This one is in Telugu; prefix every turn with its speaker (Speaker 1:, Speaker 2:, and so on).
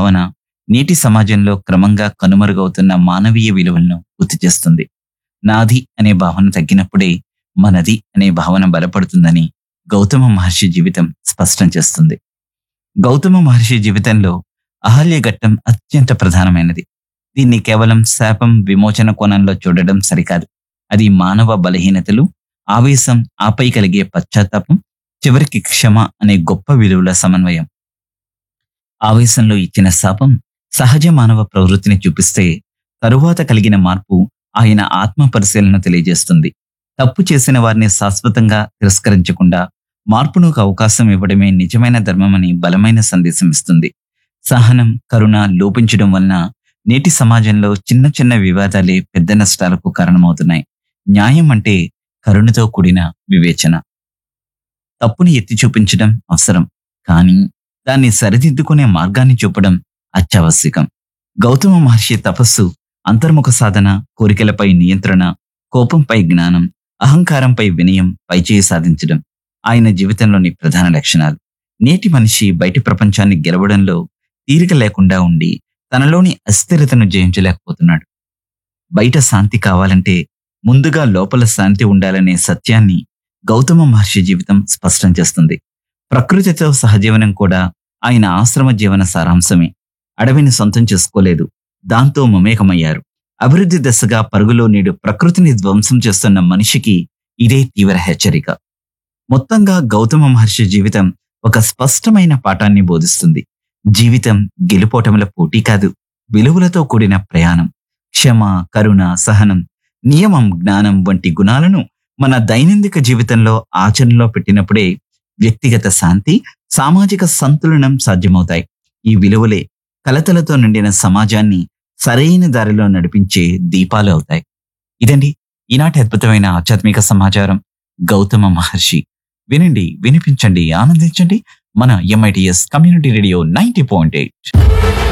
Speaker 1: భావన నేటి సమాజంలో క్రమంగా కనుమరుగవుతున్న మానవీయ విలువలను గుర్తు చేస్తుంది. నాది అనే భావన తగ్గినప్పుడే మనది అనే భావన బలపడుతుందని గౌతమ మహర్షి జీవితం స్పష్టం చేస్తుంది. గౌతమ మహర్షి జీవితంలో అహల్య ఘట్టం అత్యంత ప్రధానమైనది. దీన్ని కేవలం శాపం విమోచన కోణంలో చూడడం సరికాదు. అది మానవ బలహీనతలు, ఆవేశం, ఆపై కలిగే పశ్చాత్తాపం, చివరికి క్షమ అనే గొప్ప విలువల సమన్వయం. ఆవేశంలో ఇచ్చిన శాపం సహజ మానవ ప్రవృత్తిని చూపిస్తే, తరువాత కలిగిన మార్పు ఆయన ఆత్మ పరిశీలన తెలియజేస్తుంది. తప్పు చేసిన వారిని శాశ్వతంగా తిరస్కరించకుండా మార్పునకు అవకాశం ఇవ్వడమే నిజమైన ధర్మమని బలమైన సందేశం ఇస్తుంది. సహనం, కరుణ లోపించడం వలన నేటి సమాజంలో చిన్న చిన్న వివాదాలే పెద్ద నష్టాలకు కారణమవుతున్నాయి. న్యాయం అంటే కరుణతో కూడిన వివేచన. తప్పుని ఎత్తి చూపించడం అవసరం, కానీ దాన్ని సరిదిద్దుకునే మార్గాన్ని చూపడం అత్యావశ్యకం. గౌతమ మహర్షి తపస్సు అంతర్ముఖ సాధన, కోరికలపై నియంత్రణ, కోపంపై జ్ఞానం, అహంకారంపై వినయం, పైచేయి సాధించడం ఆయన జీవితంలోని ప్రధాన లక్షణాలు. నేటి మనిషి బయటి ప్రపంచాన్ని గెలవడంలో తీరిక లేకుండా ఉండి తనలోని అస్థిరతను జయించలేకపోతున్నాడు. బయట శాంతి కావాలంటే ముందుగా లోపల శాంతి ఉండాలనే సత్యాన్ని గౌతమ మహర్షి జీవితం స్పష్టం చేస్తుంది. ప్రకృతితో సహజీవనం కూడా ఆయన ఆశ్రమ జీవన సారాంశమే. అడవిని సొంతం చేసుకోలేదు, దాంతో మమేకమయ్యారు. అభివృద్ధి దశగా పరుగులో నేడు ప్రకృతిని ధ్వంసం చేస్తున్న మనిషికి ఇదే తీవ్ర హెచ్చరిక. మొత్తంగా గౌతమ మహర్షి జీవితం ఒక స్పష్టమైన పాఠాన్ని బోధిస్తుంది. జీవితం గెలుపోటముల పోటీ కాదు, విలువలతో కూడిన ప్రయాణం. క్షమ, కరుణ, సహనం, నియమం, జ్ఞానం వంటి గుణాలను మన దైనందిక జీవితంలో ఆచరణలో పెట్టినప్పుడే వ్యక్తిగత శాంతి, సామాజిక సంతులనం సాధ్యమవుతాయి. ఈ విలువలే కలతలతో నిండిన సమాజాన్ని సరైన దారిలో నడిపించే దీపాలు అవుతాయి. ఇదండి ఈనాటి అద్భుతమైన ఆధ్యాత్మిక సమాచారం. గౌతమ మహర్షి. వినండి, వినిపించండి, ఆనందించండి. మన MITS కమ్యూనిటీ రేడియో 90.8.